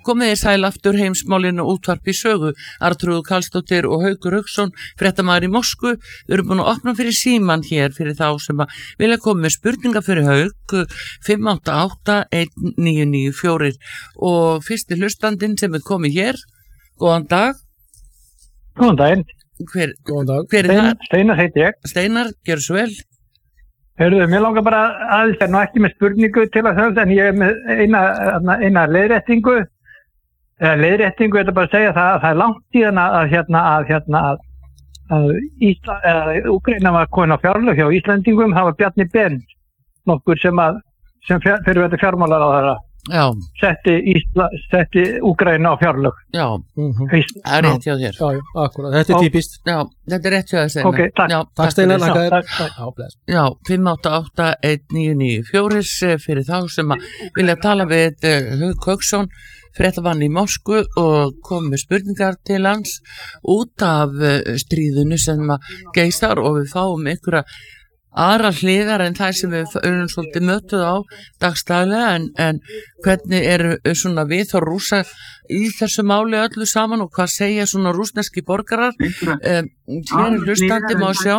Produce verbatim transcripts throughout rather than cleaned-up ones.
Komið þið sæl aftur heimsmálinu útvarp í sögu. Arnþrúður Karlsdóttir og Haukur Hauksson, fréttamaður í Moskvu. Við erum búin að opna fyrir síman hér fyrir þá sem að vilja koma með spurningar fyrir Hauk fimm átta átta einn níu níu fjögur og fyrsti hlustandinn sem er komið hér. Góðan dag. Góðan daginn. Hver, Góðan dag. Hver er það? Steinar heiti ég. Steinar, gjör svo vel. Hörðu, mér langar bara aðeins, það er nú ekki með spurningu til að þau, en ég er með eina, eina leiðréttingu. Eða leiðréttingu, þetta bara að segja það að það er langt í hana að hérna að hérna að, að Ísla, eða Úkraína var komin á fjárlög hjá Íslendingum, það var Bjarni Ben, nokkur sem að, sem fjár, fyrir þetta fjármálar á þeirra. Já. Setti Ísla, setti Úkraína á fjárlög. Já, mm-hmm. það er rétt hjá þér. Já, já, akkurat, þetta er típist. Já, þetta er rétt hjá þér, Steinar. Ok, takk. Já, takk Steinar, takk takk þér. Já, fimm átta átta einn níu níu fjögur fyrir þá sem að vilja tala við Hauk Hauksson, fréttamann í Moskvu og komið með spurningar til hans út af stríðinu sem að geisar og við fáum einhverja aðra hliðar en það sem við erum svolítið mötuð á dagstaglega en, en hvernig er svona við og rúsa í þessu máli öllu saman og hvað segja svona rúsneski borgarar um, hér er hlustandi má sjá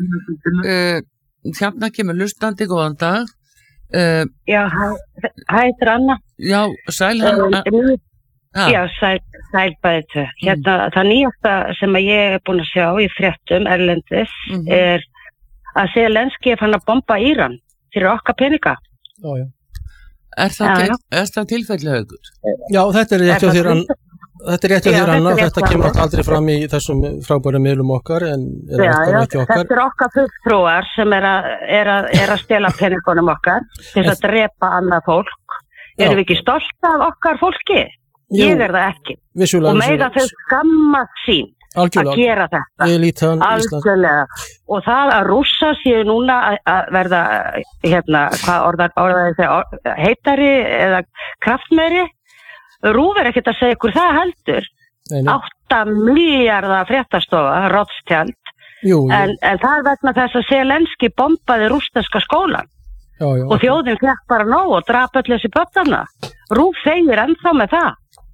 uh, hérna kemur hlustandi, góðan dag uh, Já, hættir Anna Já, sæl Anna um, Já, sæl, sæl bæði tvö hérna, mm. það nýjasta sem að ég er búin að sjá í fréttum erlendis mm-hmm. er að Zelenski er fann að bomba Íran fyrir okkar peninga. Já, já. Er það, til, er það tilfelli Haukur? Já, þetta er rétt hjá þér Anna. Þetta er rétt hjá þér Anna. Þetta kemur aldrei fram í þessum frábæru miðlum okkar en er já, okkar já, ekki okkar. Þetta er okkar fulltrúar sem er að, er að, er að stela peningunum okkar til að drepa annað fólk. Já. Erum við ekki stolt af okkar fólki? Jú, ég er það ekki. Vissulega, og meira þau skamma sín. Algjörlega. Að gera þetta algjörlega og það að rússa séu núna að verða hérna, hvað orðar, orðar þeir heitari eða kraftmeiri Rúf er ekkert að segja ykkur það heldur átta milljarða fréttastofa Rothschild en, en það er vegna þess að Zelenski bombaði rússneska skólan já, já, og þjóðin fekk bara nóg og drap öll þessi börnana Rúf segir ennþá með það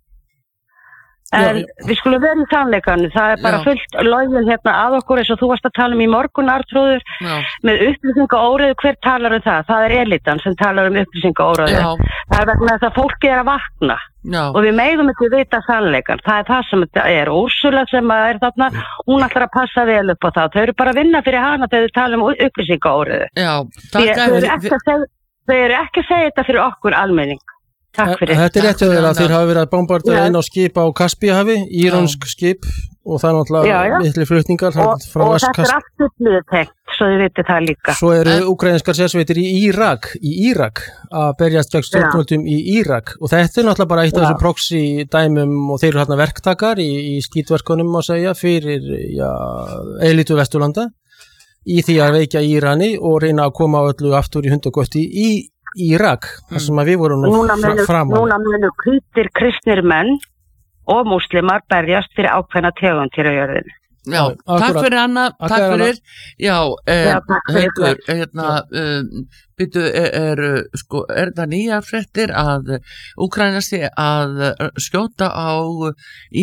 En já, við skulum vera í sannleikanum, það er bara já. fullt lögin hérna að okkur eins og þú varst að tala um í morgun Arnþrúður með upplýsingaóreiðu, hver talar um það? Það er elitan sem talar um upplýsingaóreiðu. Það er vegna þess að fólki er að vakna já. og við megum ekki vita sannleikan, það er það sem þetta er. Úrsula sem er þarna, hún ætlar að passa vel upp á það, þau eru bara að vinna fyrir hana þegar þau tala um upplýsingaóreiðu. Já, takk þau eru ekki að segja, þau eru ekki að segja þetta fyrir okkur almenning. Takk fyrir. Þetta er rétt hjá þér að þeir hafa verið að bombardera inn á skip á Kaspíahafi, írönsk skip og það er náttúrulega miklir flutningar og, og þetta er allt upplýðutekt, svo þið vitið það líka. Svo eru úkraínskar sérsveitir í Írak, í Írak að berjast gegn stjórnvöldum í Írak og þetta er náttúrulega bara eitt af þessum proxy dæmum og þeir eru hérna verktakar í, í skítverkunum má segja fyrir ja, elitu Vesturlanda í því að veikja Írani og reyna að koma öllu aftur í hund og götti í Írak, þar sem að við vorum nú fram á. Núna munu hvítir kristnir menn og múslimar berjast fyrir ákveðna tegund til að jörðinu. Já, já takk fyrir Anna, takk fyrir. Já, eh, já Haukur, hérna, um, byrju, er, er, sko, er það nýjar fréttir að Úkraína sé að skjóta á